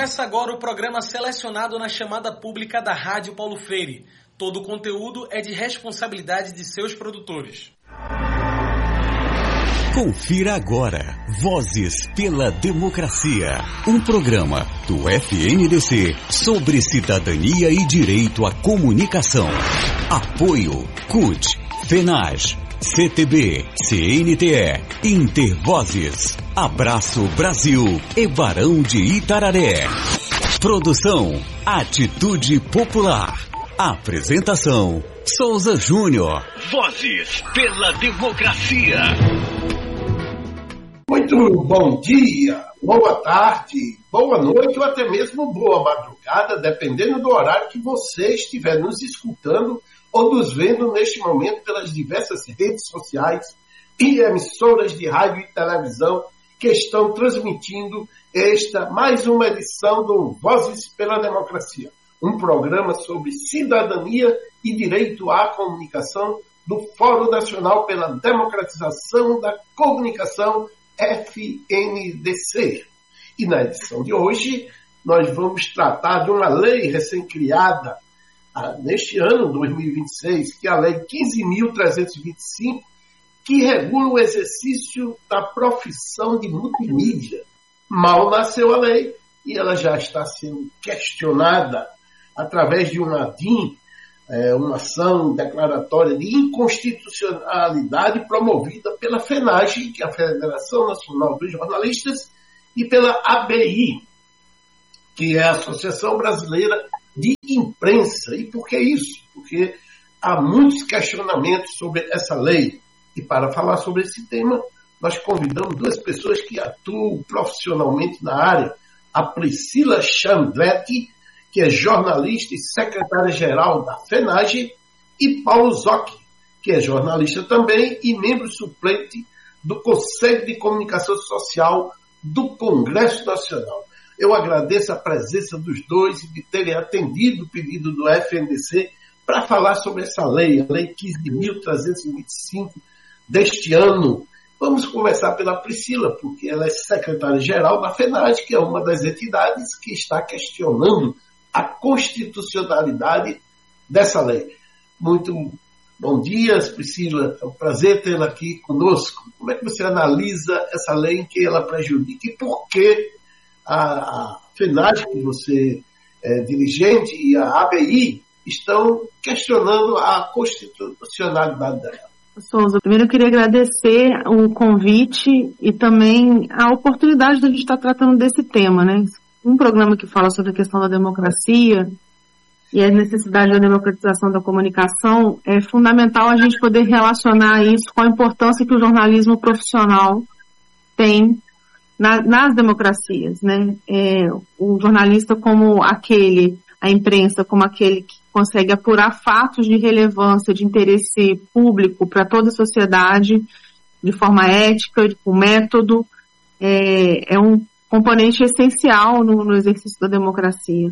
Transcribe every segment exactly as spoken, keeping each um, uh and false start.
Começa agora o programa selecionado na chamada pública da Rádio Paulo Freire. Todo o conteúdo é de responsabilidade de seus produtores. Confira agora Vozes pela Democracia, um programa do F N D C sobre cidadania e direito à comunicação. Apoio C U T, FENAGE, C T B, C N T E, Intervozes, Abraço Brasil e Barão de Itararé. Produção Atitude Popular. Apresentação Souza Júnior. Vozes pela Democracia. Muito bom dia, boa tarde, boa noite ou até mesmo boa madrugada, dependendo do horário que você estiver nos escutando ou nos vendo neste momento pelas diversas redes sociais e emissoras de rádio e televisão que estão transmitindo esta mais uma edição do Vozes pela Democracia, um programa sobre cidadania e direito à comunicação do Fórum Nacional pela Democratização da Comunicação, F N D C. E na edição de hoje, nós vamos tratar de uma lei recém-criada ah, neste ano, dois mil e vinte e seis, que é a Lei quinze mil trezentos e vinte e cinco, que regula o exercício da profissão de multimídia. Mal nasceu a lei e ela já está sendo questionada através de uma D I N, É uma ação declaratória de inconstitucionalidade promovida pela FENAGE, que é a Federação Nacional dos Jornalistas, e pela A B I, que é a Associação Brasileira de Imprensa. E por que isso? Porque há muitos questionamentos sobre essa lei. E para falar sobre esse tema, nós convidamos duas pessoas que atuam profissionalmente na área. A Priscila Chandletti, que é jornalista e secretária-geral da FENAGE, e Paulo Zocchi, que é jornalista também e membro suplente do Conselho de Comunicação Social do Congresso Nacional. Eu agradeço a presença dos dois e de terem atendido o pedido do F N D C para falar sobre essa lei, a Lei quinze mil trezentos e vinte e cinco deste ano. Vamos começar pela Priscila, porque ela é secretária-geral da FENAGE, que é uma das entidades que está questionando a constitucionalidade dessa lei. Muito bom dia, Priscila. É um prazer tê-la aqui conosco. Como é que você analisa essa lei em que ela prejudica e por que a, a FENAGE, que você é dirigente, e a A B I estão questionando a constitucionalidade dela? Souza, primeiro eu queria agradecer o convite e também a oportunidade de a gente estar tratando desse tema, né? Um programa que fala sobre a questão da democracia e a necessidade da democratização da comunicação, é fundamental a gente poder relacionar isso com a importância que o jornalismo profissional tem na, nas democracias, né? É, o jornalista como aquele, a imprensa como aquele que consegue apurar fatos de relevância, de interesse público para toda a sociedade, de forma ética, com método, é, é um componente essencial no, no exercício da democracia.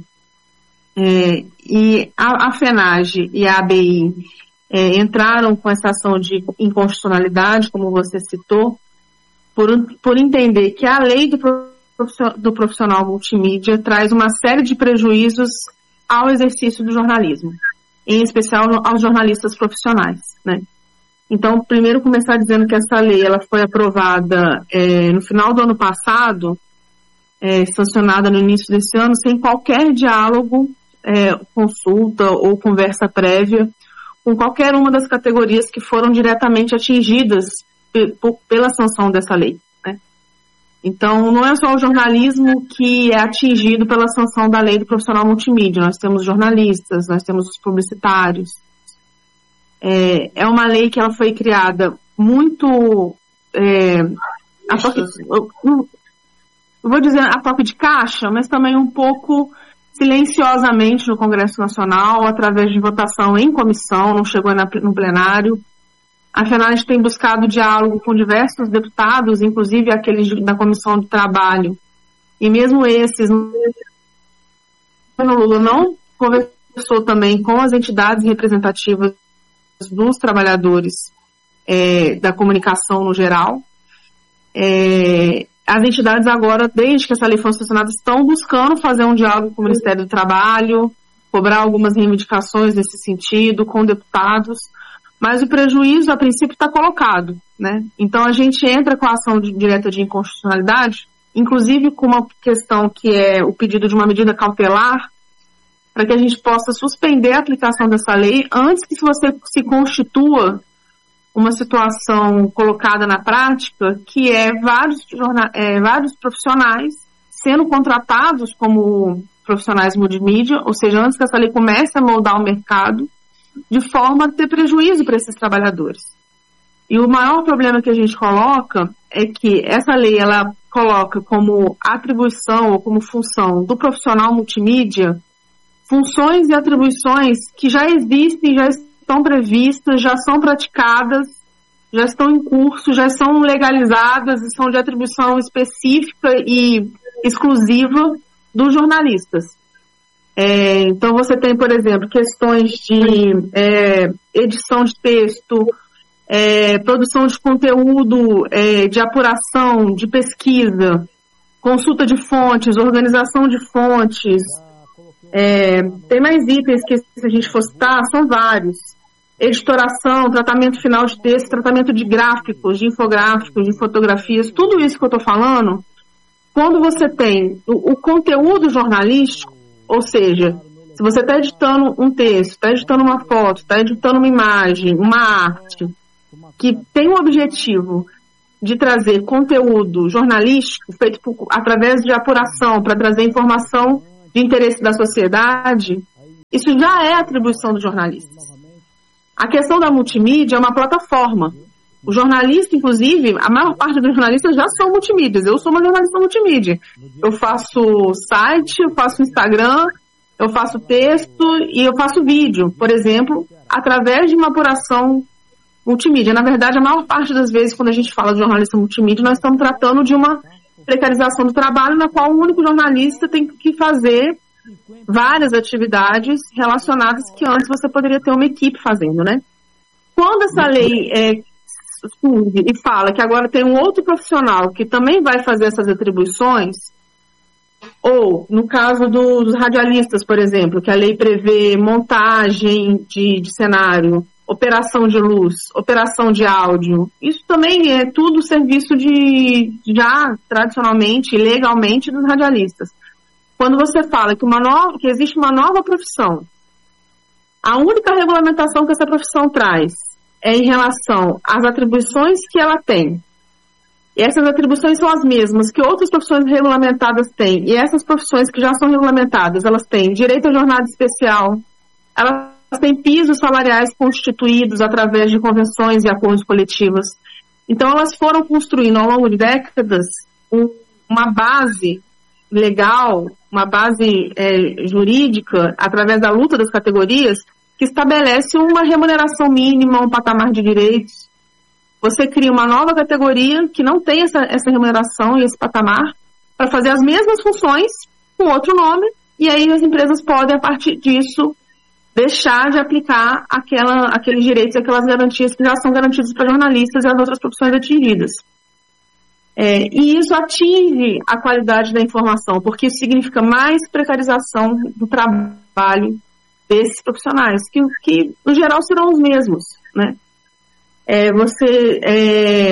É, e a, a FENAGE e a A B I é, entraram com essa ação de inconstitucionalidade, como você citou, por, por entender que a lei do, do profissional multimídia traz uma série de prejuízos ao exercício do jornalismo, em especial aos jornalistas profissionais, né? Então, primeiro começar dizendo que essa lei ela foi aprovada é, no final do ano passado, É, sancionada no início desse ano, sem qualquer diálogo, é, consulta ou conversa prévia com qualquer uma das categorias que foram diretamente atingidas p- p- pela sanção dessa lei, né? Então, não é só o jornalismo que é atingido pela sanção da lei do profissional multimídia, nós temos jornalistas, nós temos os publicitários. É, é uma lei que ela foi criada muito... É, a toque, eu vou dizer a toque de caixa, mas também um pouco silenciosamente no Congresso Nacional, através de votação em comissão, não chegou na, no plenário. A FENAGE tem buscado diálogo com diversos deputados, inclusive aqueles da Comissão de Trabalho, e mesmo esses, o Lula não conversou também com as entidades representativas dos trabalhadores é, da comunicação no geral. É, as entidades agora, desde que essa lei foi sancionada, estão buscando fazer um diálogo com o Ministério do Trabalho, cobrar algumas reivindicações nesse sentido, com deputados, mas o prejuízo, a princípio, está colocado, né? Então, a gente entra com a ação de, direta de inconstitucionalidade, inclusive com uma questão que é o pedido de uma medida cautelar, para que a gente possa suspender a aplicação dessa lei antes que você se constitua uma situação colocada na prática, que é vários, jornal, é, vários profissionais sendo contratados como profissionais multimídia, ou seja, antes que essa lei comece a moldar o mercado, de forma a ter prejuízo para esses trabalhadores. E o maior problema que a gente coloca é que essa lei, ela coloca como atribuição ou como função do profissional multimídia funções e atribuições que já existem, já estão previstas, já são praticadas, já estão em curso, já são legalizadas e são de atribuição específica e exclusiva dos jornalistas. É, então você tem, por exemplo, questões de é, edição de texto, é, produção de conteúdo, é, de apuração, de pesquisa, consulta de fontes, organização de fontes. É, tem mais itens que, se a gente for citar, são vários. Editoração, tratamento final de texto, tratamento de gráficos, de infográficos, de fotografias, tudo isso que eu estou falando, quando você tem o, o conteúdo jornalístico, ou seja, se você está editando um texto, está editando uma foto, está editando uma imagem, uma arte, que tem o objetivo de trazer conteúdo jornalístico feito por, através de apuração para trazer informação de interesse da sociedade, isso já é atribuição dos jornalistas. A questão da multimídia é uma plataforma. O jornalista, inclusive, a maior parte dos jornalistas já são multimídias. Eu sou uma jornalista multimídia. Eu faço site, eu faço Instagram, eu faço texto e eu faço vídeo, por exemplo, através de uma apuração multimídia. Na verdade, a maior parte das vezes, quando a gente fala de jornalista multimídia, nós estamos tratando de uma precarização do trabalho, na qual o único jornalista tem que fazer várias atividades relacionadas que antes você poderia ter uma equipe fazendo, né? Quando essa lei é, surge e fala que agora tem um outro profissional que também vai fazer essas atribuições, ou no caso do, dos radialistas, por exemplo, que a lei prevê montagem de, de cenário, operação de luz, operação de áudio, isso também é tudo serviço de, já tradicionalmente, legalmente, dos radialistas. Quando você fala que, uma nova, que existe uma nova profissão, a única regulamentação que essa profissão traz é em relação às atribuições que ela tem. E essas atribuições são as mesmas que outras profissões regulamentadas têm. E essas profissões que já são regulamentadas, elas têm direito à jornada especial, elas têm pisos salariais constituídos através de convenções e acordos coletivos. Então, elas foram construindo ao longo de décadas um, uma base legal, uma base é, jurídica, através da luta das categorias, que estabelece uma remuneração mínima, um patamar de direitos. Você cria uma nova categoria que não tem essa, essa remuneração e esse patamar para fazer as mesmas funções com outro nome, e aí as empresas podem, a partir disso, deixar de aplicar aquela, aqueles direitos, aquelas garantias que já são garantidas para jornalistas e as outras profissões atingidas. É, e isso atinge a qualidade da informação, porque isso significa mais precarização do trabalho desses profissionais, que, que no geral serão os mesmos, né? É, você, é,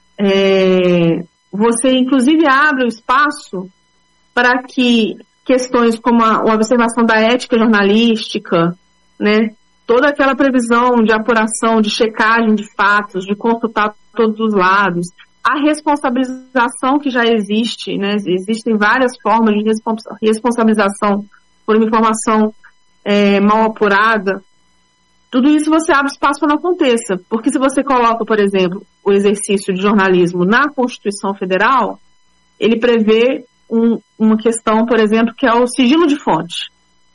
é, você, inclusive, abre o espaço para que questões como a, a observação da ética jornalística, né, toda aquela previsão de apuração, de checagem de fatos, de consultar todos os lados, a responsabilização que já existe, né, existem várias formas de responsabilização por uma informação é, mal apurada. Tudo isso você abre espaço para não aconteça, porque se você coloca, por exemplo, o exercício de jornalismo na Constituição Federal, ele prevê um, uma questão, por exemplo, que é o sigilo de fonte.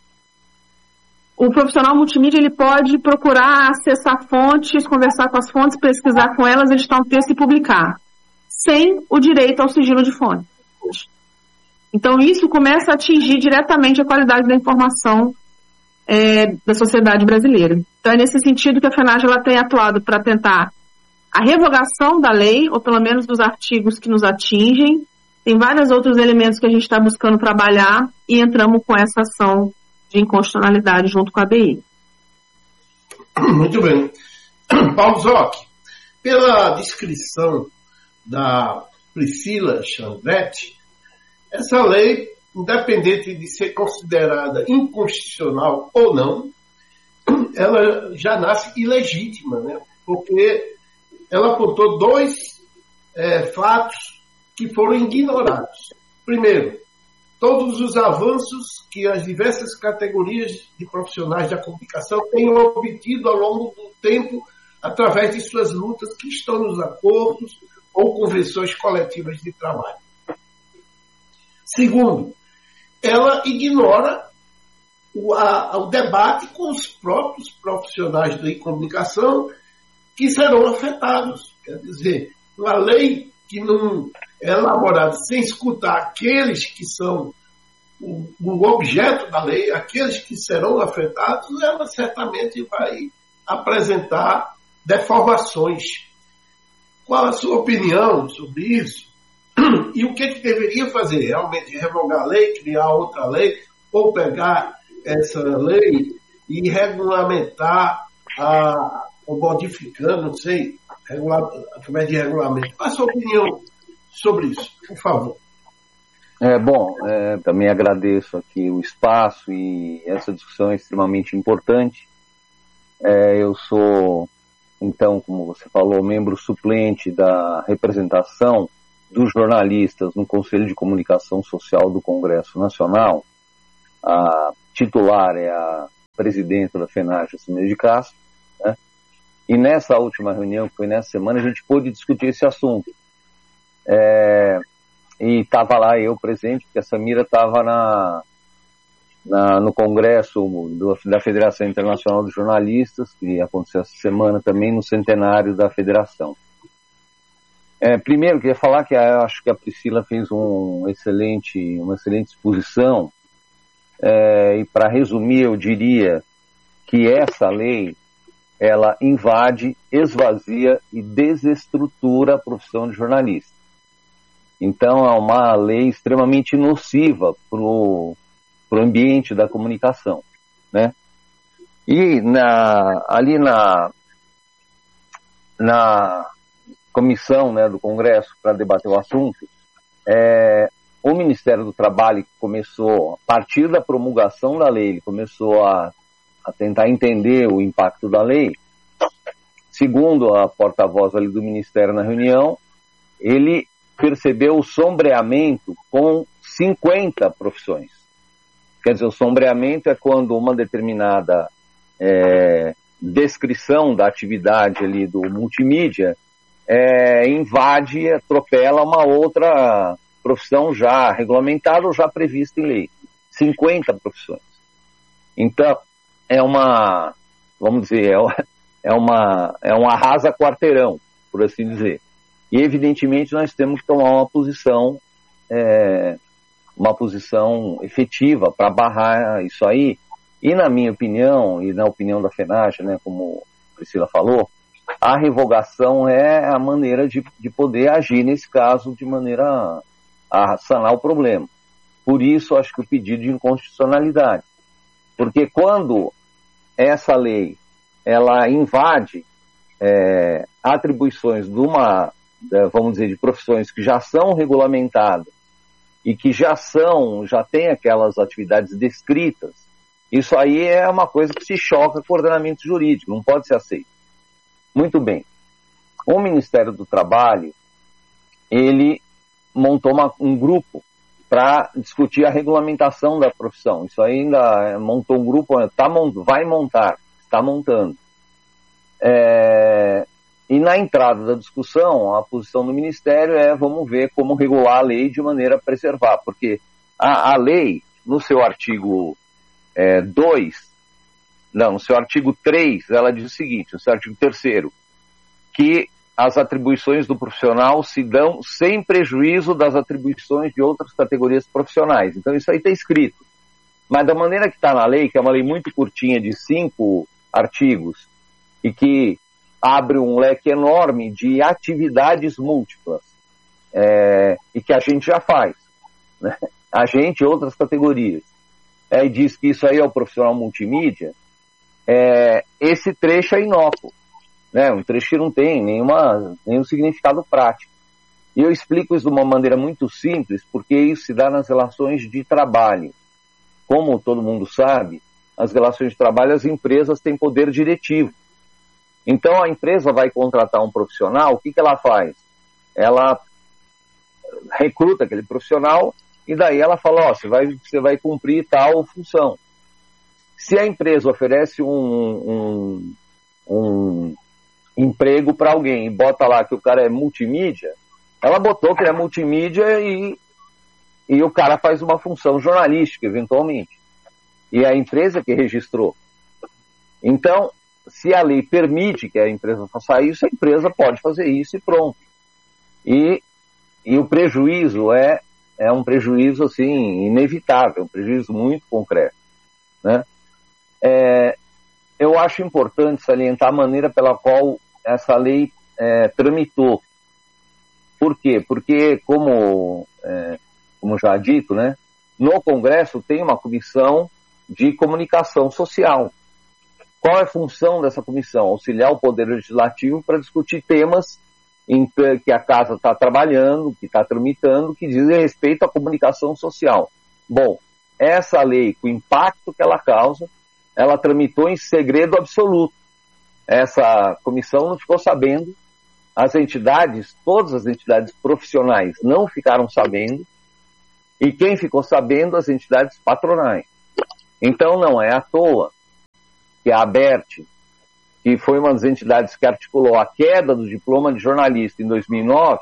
O profissional multimídia, ele pode procurar acessar fontes, conversar com as fontes, pesquisar com elas, editar um texto e publicar, sem o direito ao sigilo de fonte. Então, isso começa a atingir diretamente a qualidade da informação É, da sociedade brasileira. Então é nesse sentido que a FENAGE ela tem atuado para tentar a revogação da lei, ou pelo menos dos artigos que nos atingem, Tem vários outros elementos que a gente está buscando trabalhar e entramos com essa ação de inconstitucionalidade junto com a A B I. Muito bem. Paulo Zoc, pela descrição da Priscila Chandretti, essa lei, independente de ser considerada inconstitucional ou não, ela já nasce ilegítima, né? Porque ela apontou dois é, fatos que foram ignorados. Primeiro, todos os avanços que as diversas categorias de profissionais da comunicação têm obtido ao longo do tempo através de suas lutas que estão nos acordos ou convenções coletivas de trabalho. Segundo, ela ignora o, a, o debate com os próprios profissionais da comunicação que serão afetados. Quer dizer, uma lei que não é elaborada sem escutar aqueles que são o, o objeto da lei, aqueles que serão afetados, ela certamente vai apresentar deformações. Qual a sua opinião sobre isso? E o que, que deveria fazer? Realmente revogar a lei, criar outra lei, ou pegar essa lei e regulamentar, a, ou modificando, não sei, regular, através de regulamento. Qual a sua opinião sobre isso, por favor? É, bom, é, também agradeço aqui o espaço e essa discussão é extremamente importante. É, eu sou, então, como você falou, membro suplente da representação dos jornalistas no Conselho de Comunicação Social do Congresso Nacional. A titular é a presidenta da FENAGE, Simone de Castro, né? E nessa última reunião, que foi nessa semana, a gente pôde discutir esse assunto. É, e estava lá eu presente, porque a Samira estava na, na, no Congresso do, da Federação Internacional dos Jornalistas, que aconteceu essa semana também, no centenário da Federação. É, primeiro, queria falar que eu acho que a Priscila fez um excelente, uma excelente exposição, é, e para resumir, eu diria que essa lei, ela invade, esvazia e desestrutura a profissão de jornalista. Então, é uma lei extremamente nociva para o ambiente da comunicação, né? E na, ali na, na comissão, né, do Congresso para debater o assunto, é, o Ministério do Trabalho começou, a partir da promulgação da lei, ele começou a, a tentar entender o impacto da lei. Segundo a porta-voz ali do Ministério na reunião, ele percebeu o sombreamento com cinquenta profissões. Quer dizer, o sombreamento é quando uma determinada é, descrição da atividade ali do multimídia É, invade e atropela uma outra profissão já regulamentada ou já prevista em lei. cinquenta profissões. Então, é uma, vamos dizer, é uma, é um arrasa-quarteirão, por assim dizer. E, evidentemente, nós temos que tomar uma posição, é, uma posição efetiva para barrar isso aí. E, na minha opinião, e na opinião da FENAGE, né, como a Priscila falou, a revogação é a maneira de, de poder agir nesse caso de maneira a sanar o problema. Por isso, acho que o pedido de inconstitucionalidade. Porque quando essa lei ela invade é, atribuições de uma, vamos dizer, de profissões que já são regulamentadas e que já são, já têm aquelas atividades descritas, isso aí é uma coisa que se choca com o ordenamento jurídico, não pode ser aceito. Muito bem. O Ministério do Trabalho, ele montou uma, um grupo para discutir a regulamentação da profissão. Isso ainda montou um grupo, tá, vai montar, está montando. É, e na entrada da discussão, a posição do Ministério é vamos ver como regular a lei de maneira a preservar, porque a, a lei, no seu artigo dois, é, não, no seu artigo três, ela diz o seguinte, no seu artigo terceiro, que as atribuições do profissional se dão sem prejuízo das atribuições de outras categorias profissionais. Então isso aí está escrito. Mas da maneira que está na lei, que é uma lei muito curtinha de cinco artigos, e que abre um leque enorme de atividades múltiplas. é, e que a gente já faz, né? A gente e outras categorias. É, e diz que isso aí é o profissional multimídia, é, esse trecho é inócuo, né? Um trecho que não tem nenhuma, nenhum significado prático. E eu explico isso de uma maneira muito simples, porque isso se dá nas relações de trabalho. Como todo mundo sabe, as relações de trabalho, as empresas têm poder diretivo. Então a empresa vai contratar um profissional, o que, que ela faz? Ela recruta aquele profissional e daí ela fala, ó, você vai, você vai cumprir tal função. Se a empresa oferece um, um, um emprego para alguém e bota lá que o cara é multimídia, ela botou que ele é multimídia e, e o cara faz uma função jornalística, eventualmente. E a empresa que registrou. Então, se a lei permite que a empresa faça isso, a empresa pode fazer isso e pronto. E, e o prejuízo é, é um prejuízo assim, inevitável, um prejuízo muito concreto, né? É, eu acho importante salientar a maneira pela qual essa lei é, tramitou. Por quê? Porque, como, é, como já dito, né, no Congresso tem uma comissão de comunicação social. Qual é a função dessa comissão? Auxiliar o Poder Legislativo para discutir temas em que a Casa está trabalhando, que está tramitando, que dizem respeito à comunicação social. Bom, essa lei, com o impacto que ela causa, ela tramitou em segredo absoluto. Essa comissão não ficou sabendo, as entidades, todas as entidades profissionais não ficaram sabendo, e quem ficou sabendo, as entidades patronais. Então não é à toa que a ABERT, que foi uma das entidades que articulou a queda do diploma de jornalista em dois mil e nove,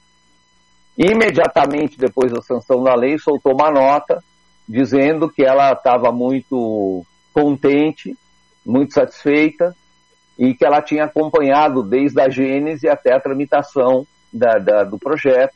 imediatamente depois da sanção da lei, soltou uma nota dizendo que ela estava muito contente, muito satisfeita, e que ela tinha acompanhado desde a gênese até a tramitação da, da, do projeto.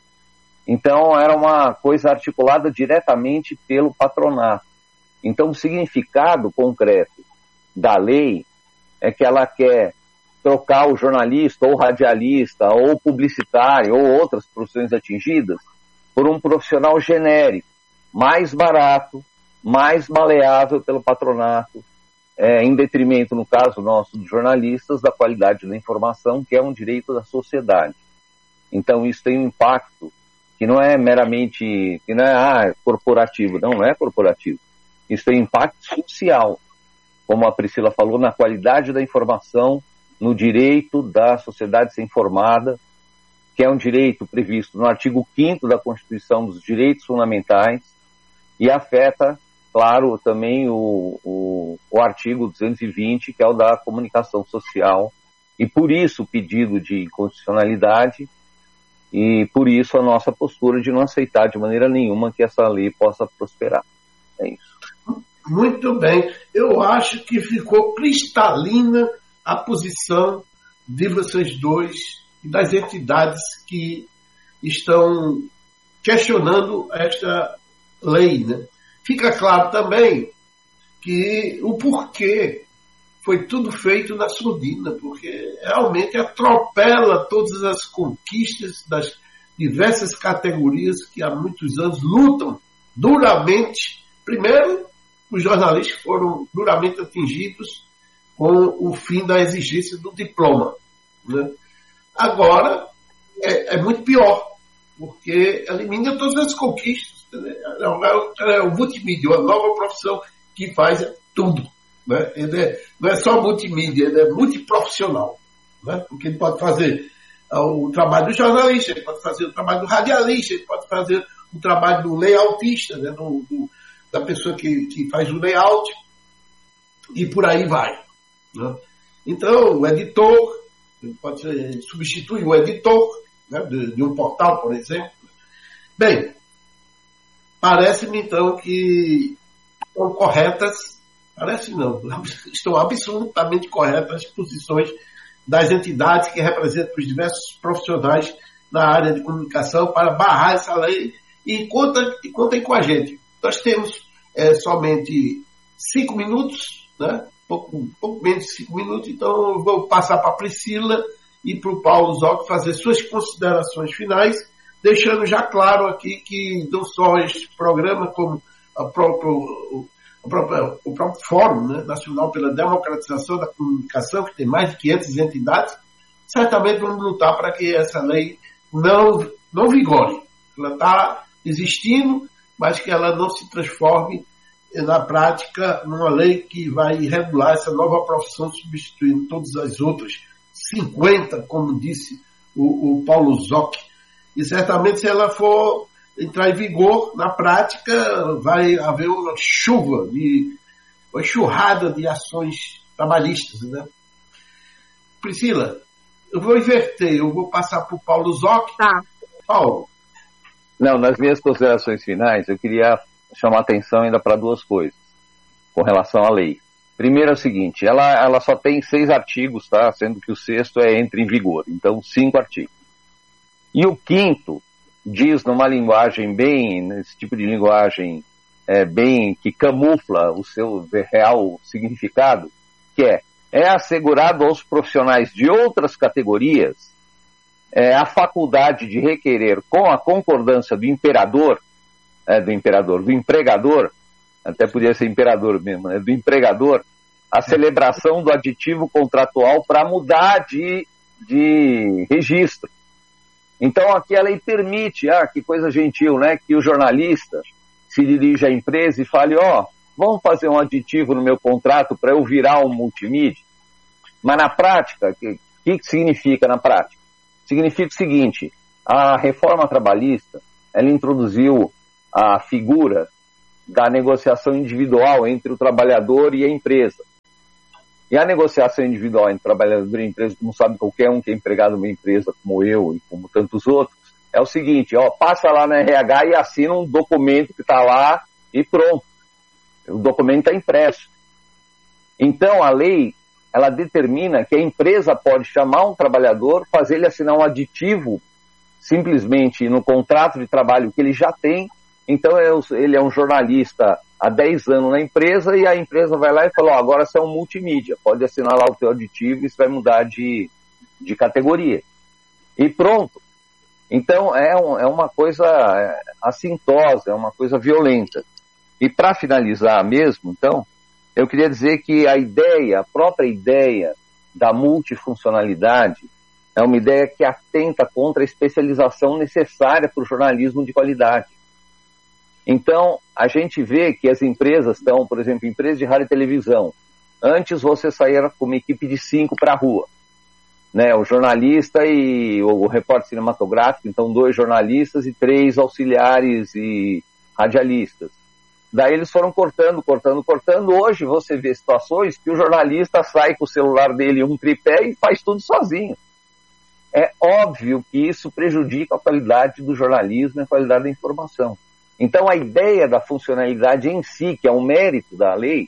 Então, era uma coisa articulada diretamente pelo patronato. Então, o significado concreto da lei é que ela quer trocar o jornalista, ou radialista, ou publicitário, ou outras profissões atingidas, por um profissional genérico, mais barato, mais maleável pelo patronato, É, em detrimento, no caso nosso, dos jornalistas, da qualidade da informação, que é um direito da sociedade. Então isso tem um impacto que não é meramente, que não é ah, corporativo, não, não é corporativo. Isso tem impacto social, como a Priscila falou, na qualidade da informação, no direito da sociedade ser informada, que é um direito previsto no artigo quinto da Constituição dos Direitos Fundamentais, e afeta, claro, também o, o, o artigo duzentos e vinte, que é o da comunicação social, e por isso o pedido de inconstitucionalidade, e por isso a nossa postura de não aceitar de maneira nenhuma que essa lei possa prosperar. É isso. Muito bem. Eu acho que ficou cristalina a posição de vocês dois e das entidades que estão questionando esta lei, né? Fica claro também que o porquê foi tudo feito na surdina, porque realmente atropela todas as conquistas das diversas categorias que há muitos anos lutam duramente. Primeiro, os jornalistas foram duramente atingidos com o fim da exigência do diploma, né? Agora, é, é muito pior, porque elimina todas as conquistas. É o multimídia, uma nova profissão que faz tudo, né? Ele é, não é só multimídia, ele é multiprofissional, né? Porque ele pode fazer o trabalho do jornalista, ele pode fazer o trabalho do radialista, ele pode fazer o trabalho do layoutista, né? do, do, da pessoa que, que faz o layout, e por aí vai, né? Então, o editor pode ser, substitui o editor, né? de, de um portal, por exemplo. Bem, parece-me, então, que estão corretas, parece não, estão absolutamente corretas as posições das entidades que representam os diversos profissionais na área de comunicação para barrar essa lei, e contem, e contem com a gente. Nós temos é, somente cinco minutos, né? pouco, pouco menos de cinco minutos, então eu vou passar para a Priscila e para o Paulo Zocchi fazer suas considerações finais. deixando já claro aqui que não só este programa, como a própria, o, o, próprio, o próprio Fórum, né, Nacional pela Democratização da Comunicação, que tem mais de quinhentas entidades, certamente vamos lutar para que essa lei não, não vigore. Ela está existindo, mas que ela não se transforme na prática numa lei que vai regular essa nova profissão, substituindo todas as outras cinquenta, como disse o, o Paulo Zoc. E certamente, se ela for entrar em vigor, na prática vai haver uma chuva, de, uma enxurrada de ações trabalhistas, né? Priscila, eu vou inverter, eu vou passar para o Paulo Zoc. Tá. Paulo. Não, nas minhas considerações finais, eu queria chamar atenção ainda para duas coisas com relação à lei. Primeiro é o seguinte, ela, ela só tem seis artigos, tá? Sendo que o sexto é entra em vigor, então cinco artigos. E o quinto diz numa linguagem bem, nesse tipo de linguagem é, bem, que camufla o seu real significado, que é, é assegurado aos profissionais de outras categorias é, a faculdade de requerer, com a concordância do imperador, é, do imperador, do empregador, até podia ser imperador mesmo, né, do empregador, a celebração do aditivo contratual para mudar de, de registro. Então aqui a lei permite, ah, que coisa gentil, né, que o jornalista se dirija à empresa e fale, ó, oh, vamos fazer um aditivo no meu contrato para eu virar um multimídia. Mas na prática, o que, que significa na prática? Significa o seguinte, a reforma trabalhista, ela introduziu a figura da negociação individual entre o trabalhador e a empresa. E a negociação individual entre o trabalhador e a empresa, como sabe qualquer um que é empregado numa empresa como eu e como tantos outros, é o seguinte, ó, passa lá na R H e assina um documento que está lá e pronto. O documento está impresso. Então a lei, ela determina que a empresa pode chamar um trabalhador, fazer ele assinar um aditivo simplesmente no contrato de trabalho que ele já tem. Então ele é um jornalista há dez anos na empresa e a empresa vai lá e fala, ó, agora você é um multimídia, pode assinar lá o teu aditivo e isso vai mudar de, de categoria. E pronto. Então é, um, é uma coisa assintosa, é uma coisa violenta. E para finalizar mesmo, então, eu queria dizer que a ideia, a própria ideia da multifuncionalidade é uma ideia que atenta contra a especialização necessária para o jornalismo de qualidade. Então, a gente vê que as empresas estão, por exemplo, empresas de rádio e televisão. Antes você saía com uma equipe de cinco para a rua, né? O jornalista e o repórter cinematográfico, então dois jornalistas e três auxiliares e radialistas. Daí eles foram cortando, cortando, cortando. Hoje você vê situações que o jornalista sai com o celular dele, um tripé, e faz tudo sozinho. É óbvio que isso prejudica a qualidade do jornalismo e a qualidade da informação. Então a ideia da funcionalidade em si, que é um mérito da lei,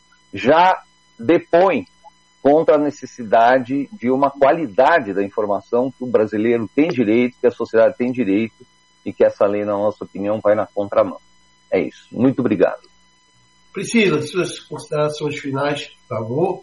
já depõe contra a necessidade de uma qualidade da informação que o brasileiro tem direito, que a sociedade tem direito e que essa lei, na nossa opinião, vai na contramão. É isso. Muito obrigado. Priscila, suas considerações finais, por favor.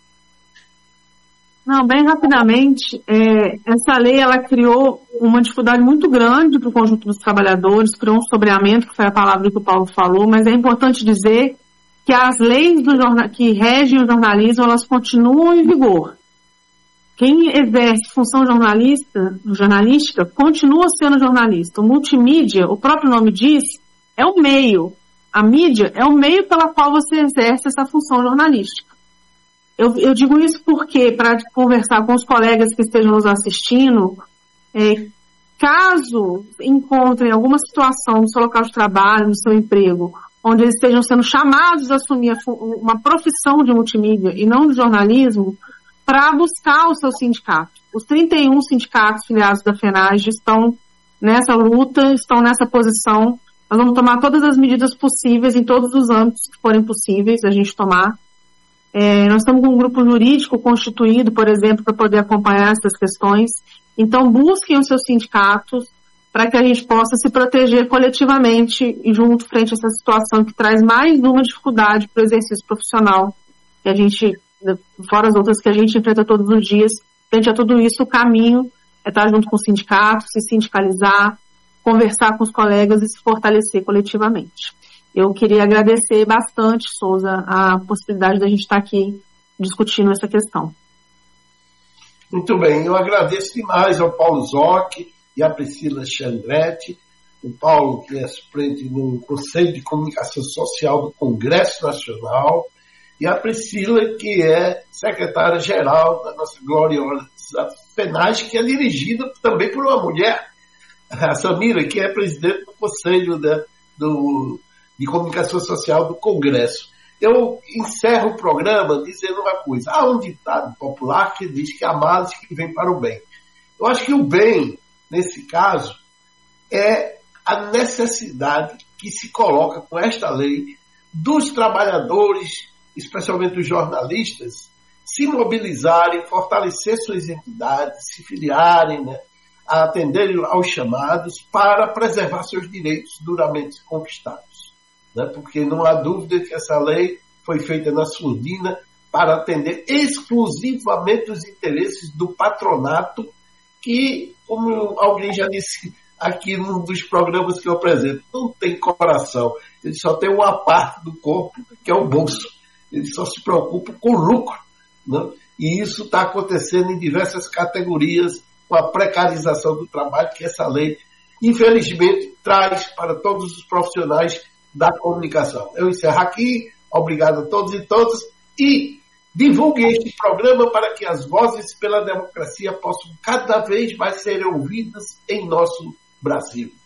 Não, bem rapidamente, é, essa lei ela criou uma dificuldade muito grande para o conjunto dos trabalhadores, criou um sobreamento, que foi a palavra que o Paulo falou, mas é importante dizer que as leis do jornal, que regem o jornalismo, elas continuam em vigor. Quem exerce função jornalista, jornalística continua sendo jornalista. O multimídia, o próprio nome diz, é o meio. A mídia é o meio pela qual você exerce essa função jornalística. Eu, eu digo isso porque, para conversar com os colegas que estejam nos assistindo, é, caso encontrem alguma situação no seu local de trabalho, no seu emprego, onde eles estejam sendo chamados a assumir uma profissão de multimídia e não de jornalismo, para buscar o seu sindicato. Os trinta e um sindicatos filiados da FENAGE estão nessa luta, estão nessa posição. Nós vamos tomar todas as medidas possíveis em todos os âmbitos que forem possíveis a gente tomar. É, nós estamos com um grupo jurídico constituído, por exemplo, para poder acompanhar essas questões. Então, busquem os seus sindicatos para que a gente possa se proteger coletivamente e junto frente a essa situação que traz mais uma dificuldade para o exercício profissional, que a gente, fora as outras que a gente enfrenta todos os dias. Frente a tudo isso, o caminho é estar junto com o sindicato, se sindicalizar, conversar com os colegas e se fortalecer coletivamente. Eu queria agradecer bastante, Souza, a possibilidade da gente estar aqui discutindo essa questão. Muito bem, eu agradeço demais ao Paulo Zoc e à Priscila Chandretti, o Paulo, que é suplente no Conselho de Comunicação Social do Congresso Nacional, e a Priscila, que é secretária-geral da nossa gloriosa FENAGE, que é dirigida também por uma mulher, a Samira, que é presidente do Conselho de, do, de Comunicação Social do Congresso. Eu encerro o programa dizendo uma coisa. Há um ditado popular que diz que há males que vem para o bem. Eu acho que o bem, nesse caso, é a necessidade que se coloca com esta lei dos trabalhadores, especialmente os jornalistas, se mobilizarem, fortalecer suas entidades, se filiarem, né, a atenderem aos chamados para preservar seus direitos duramente conquistados. Né? Porque não há dúvida que essa lei foi feita na surdina para atender exclusivamente os interesses do patronato, que, como alguém já disse aqui num dos programas que eu apresento, não tem coração, ele só tem uma parte do corpo, que é o bolso. Ele só se preocupa com lucro. Né? E isso está acontecendo em diversas categorias, com a precarização do trabalho que essa lei, infelizmente, traz para todos os profissionais da comunicação. Eu encerro aqui, obrigado a todos e todas, e divulguem este programa para que as vozes pela democracia possam cada vez mais serem ouvidas em nosso Brasil.